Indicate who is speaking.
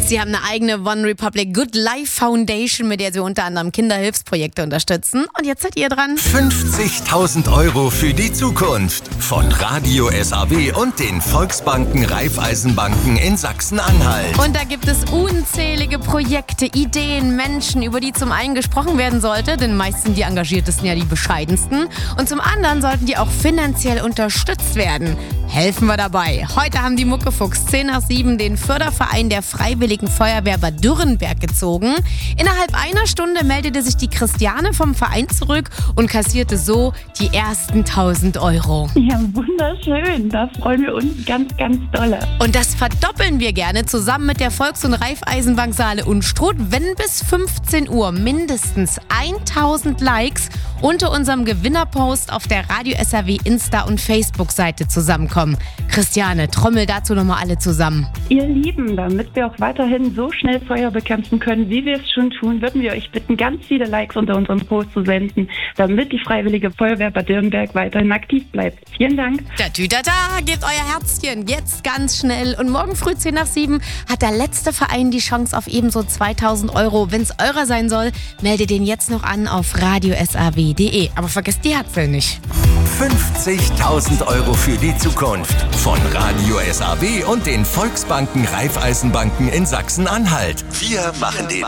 Speaker 1: Sie haben eine eigene One Republic Good Life Foundation, mit der sie unter anderem Kinderhilfsprojekte unterstützen. Und jetzt seid ihr dran.
Speaker 2: 50.000 Euro für die Zukunft von Radio SAW und den Volksbanken Raiffeisenbanken in Sachsen-Anhalt.
Speaker 1: Und da gibt es unzählige Projekte, Ideen, Menschen, über die zum einen gesprochen werden sollte, denn meist sind die Engagiertesten ja die bescheidensten. Und zum anderen sollten die auch finanziell unterstützt werden. Helfen wir dabei. Heute haben die Muckefuchs 6:10 den Förderverein der Freiwilligen Feuerwehr Bad Dürrenberg gezogen. Innerhalb einer Stunde meldete sich die Christiane vom Verein zurück und kassierte so die ersten 1.000 Euro.
Speaker 3: Ja, wunderschön. Da freuen wir uns ganz, ganz dolle.
Speaker 1: Und das verdoppeln wir gerne zusammen mit der Volks- und Raiffeisenbank Saale Unstrut, wenn bis 15 Uhr mindestens 1.000 Likes unter unserem Gewinnerpost auf der Radio SAW Insta- und Facebook-Seite zusammenkommen. Christiane, trommel dazu nochmal alle zusammen.
Speaker 3: Ihr Lieben, damit wir auch weiterhin so schnell Feuer bekämpfen können, wie wir es schon tun, würden wir euch bitten, ganz viele Likes unter unserem Post zu senden, damit die Freiwillige Feuerwehr Bad Dürrenberg weiterhin aktiv bleibt. Vielen Dank.
Speaker 1: Tatütata, gebt euer Herzchen jetzt ganz schnell. Und morgen früh 6:10 hat der letzte Verein die Chance auf ebenso 2.000 Euro. Wenn es eurer sein soll, meldet den jetzt noch an auf radiosaw.de. Aber vergesst die Herzl nicht.
Speaker 2: 50.000 Euro für die Zukunft von Radio SAW und den Volksbanken Raiffeisenbanken in Sachsen-Anhalt. Wir machen den